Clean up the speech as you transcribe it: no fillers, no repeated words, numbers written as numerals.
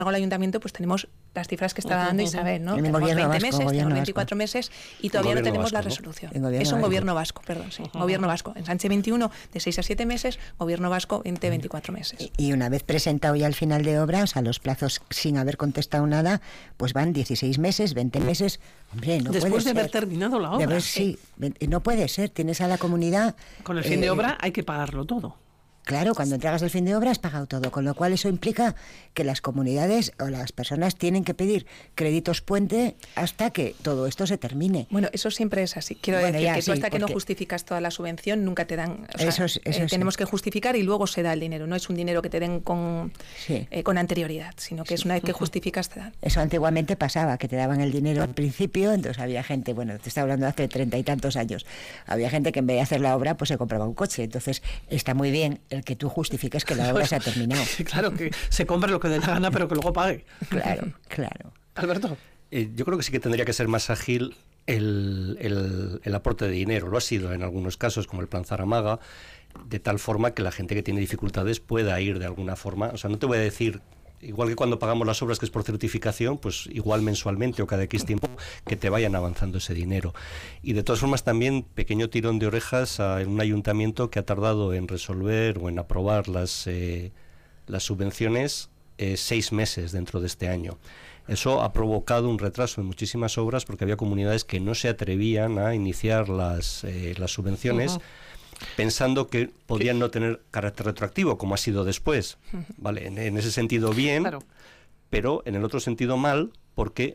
el ayuntamiento pues tenemos las cifras que está dando Isabel, ¿no? En el Tenemos gobierno 20 vasco, meses, gobierno tenemos vasco. 24 meses y todavía no tenemos vasco, la ¿no? resolución. En gobierno Es un vasco. gobierno vasco, perdón, sí. Gobierno vasco. Ensanche 21 de 6 a 7 meses, gobierno vasco 24 meses. Y una vez presentado ya el final de obra, o sea, los plazos sin haber contestado nada, pues van 16 meses, 20 meses. Hombre, no Después puede de haber ser. terminado la obra. Sí, no puede ser. Tienes a la comunidad. Con el fin de obra hay que pagarlo todo. Claro, cuando entregas el fin de obra has pagado todo, con lo cual eso implica que las comunidades o las personas tienen que pedir créditos puente hasta que todo esto se termine. Bueno, eso siempre es así. Quiero decir ya, que tú sí, hasta que no porque justificas toda la subvención nunca te dan. O sea, Eso sí. tenemos que justificar y luego se da el dinero. No es un dinero que te den con anterioridad, sino que es una vez que justificas te dan. Eso antiguamente pasaba, que te daban el dinero al principio, entonces había gente, bueno, te estoy hablando de hace 30 y tantos años, había gente que en vez de hacer la obra, pues se compraba un coche. Entonces está muy bien el que tú justifiques que la obra se ha terminado. Claro, que se compre lo que dé la gana, pero que luego pague. Claro. Alberto. Yo creo que sí que tendría que ser más ágil el aporte de dinero. Lo ha sido en algunos casos, como el Plan Zaramaga, de tal forma que la gente que tiene dificultades pueda ir de alguna forma. O sea, no te voy a decir, igual que cuando pagamos las obras que es por certificación, pues igual mensualmente o cada X tiempo que te vayan avanzando ese dinero. Y de todas formas también pequeño tirón de orejas a un ayuntamiento que ha tardado en resolver o en aprobar las subvenciones 6 meses dentro de este año. Eso ha provocado un retraso en muchísimas obras porque había comunidades que no se atrevían a iniciar las subvenciones pensando que podían no tener carácter retroactivo, como ha sido después. Vale, en ese sentido bien, claro. Pero en el otro sentido mal, porque